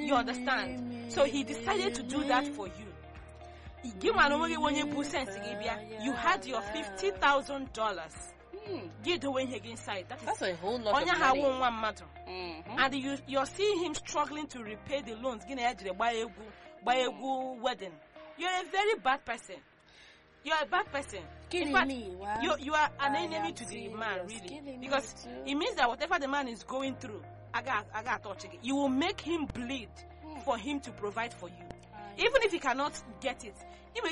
You understand? So he decided to do that for you. You had your $50,000. Get the way inside. That's a whole lot of money. And you're seeing him struggling to repay the loans. Buy a good wedding. You're a very bad person. You're a bad person. In fact, you are an enemy to the man, really, because it means that whatever the man is going through, you will make him bleed for him to provide for you, even if he cannot get it.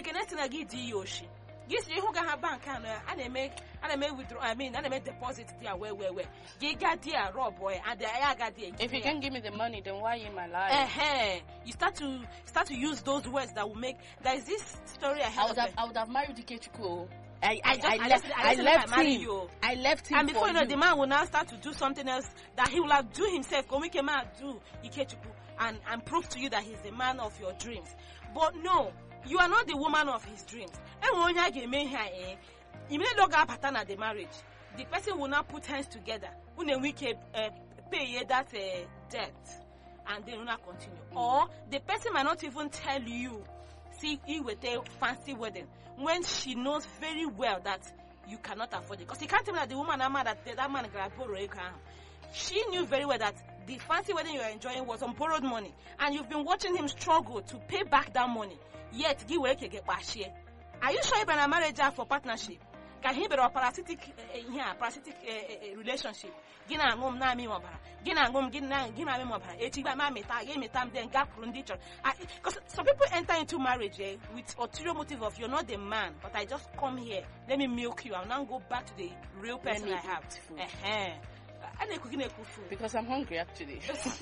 Yes, you have bank and make withdraw. I make deposit there where. You got there, raw boy, and I got there. If you can't give me the money, then why in my life? You start to use those words that will make. There is this story I would have married the Kechuku. I left him. And before you know, the man will now start to do something else that he will have do himself. Come we man do Ikechuku and prove to you that he's the man of your dreams. But no, you are not the woman of his dreams. And when you make her, you may not have pattern at the marriage. The person will not put hands together. When we can pay that debt, and they will not continue. Or the person might not even tell you, see, he will take fancy wedding when she knows very well that you cannot afford it. Because you can't tell me that the woman that man can borrow a car. She knew very well that the fancy wedding you are enjoying was on borrowed money, and you've been watching him struggle to pay back that money. Yet, give away get back. Are you sure you've been a marriage for partnership? Can he be a parasitic relationship? Gina ngom na mi mobara. Gina ngom gina mi mobara. Echiba ma meta ye metam then gap rundicho. Because some people enter into marriage with ulterior motive of you're not the man, but I just come here. Let me milk you. I'll now go back to the real person I have. Because I'm hungry actually.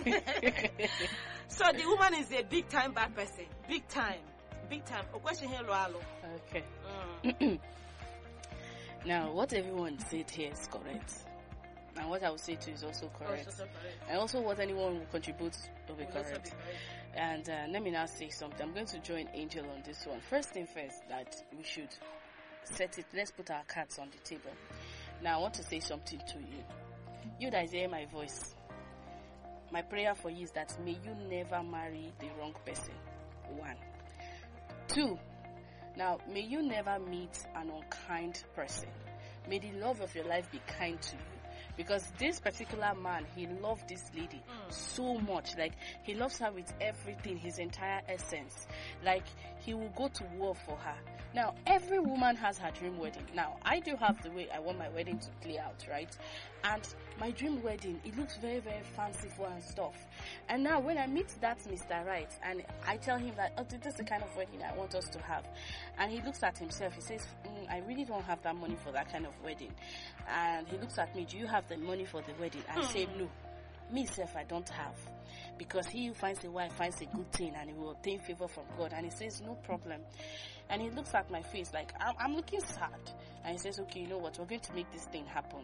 So the woman is a big time bad person. Big time. A question here, Loalo. Okay. Now, what everyone said here is correct. And what I will say too is also correct. And also what anyone will contribute will be correct. And let me now say something. I'm going to join Angel on this one. First thing first, that we should set it. Let's put our cards on the table. Now, I want to say something to you. You that hear my voice. My prayer for you is that may you never marry the wrong person. 1. 2, now may you never meet an unkind person. May the love of your life be kind to you. Because this particular man, he loved this lady so much. Like, he loves her with everything, his entire essence. Like, he will go to war for her. Now, every woman has her dream wedding. Now, I do have the way I want my wedding to play out, right? And my dream wedding, it looks very, very fanciful and stuff. And now, when I meet that Mr. Right, and I tell him that, oh, this is the kind of wedding I want us to have. And he looks at himself, he says, I really don't have that money for that kind of wedding. And he looks at me, do you have the money for the wedding? I say, no. Me, self, I don't have. Because he who finds a wife finds a good thing and he will obtain favor from God. And he says, no problem. And he looks at my face like, I'm looking sad. And he says, okay, you know what? We're going to make this thing happen.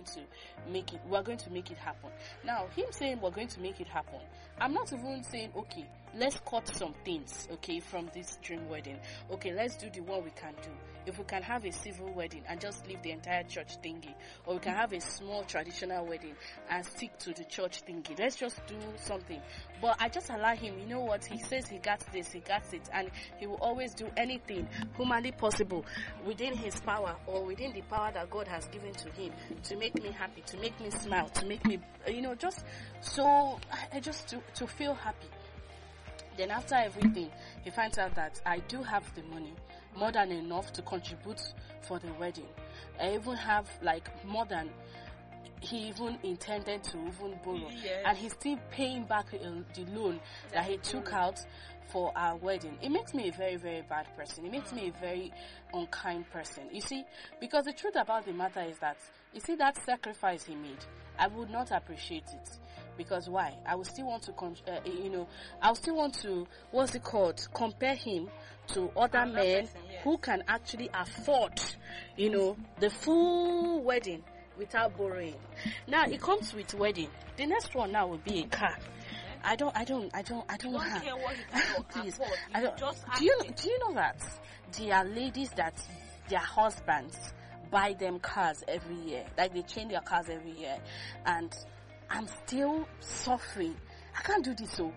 We're going to make it happen. Now, him saying we're going to make it happen, I'm not even saying, okay, let's cut some things, okay, from this dream wedding. Okay, let's do the one we can do. If we can have a civil wedding and just leave the entire church thingy, or we can have a small traditional wedding and stick to the church thingy. Let's just do something. But I just allow him, you know what, he says he got this, he got it, and he will always do anything humanly possible within his power or within the power that God has given to him to make me happy, to make me smile, to make me, just so, to feel happy. Then after everything, he finds out that I do have the money, more than enough to contribute for the wedding. I even have more than he even intended to even borrow. Yes. And he's still paying back the loan that he took out for our wedding. It makes me a very, very bad person. It makes me a very unkind person. You see, because the truth about the matter is that, you see that sacrifice he made, I would not appreciate it. Because why? I would still want to, compare him to other men who can actually afford, the full wedding without borrowing. Now it comes with wedding. The next one now will be a car. I don't have. Please, I don't. Do you know that there are ladies that their husbands buy them cars every year, like they change their cars every year, and I'm still suffering. I can't do this. So